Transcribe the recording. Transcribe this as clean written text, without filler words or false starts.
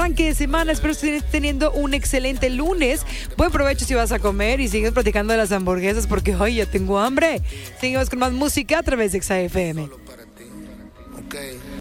arranque de semana. Espero que estés teniendo un excelente lunes. Buen provecho si vas a comer y sigues platicando de las hamburguesas porque hoy ya tengo hambre. Seguimos con más música a través de XAFM. Okay.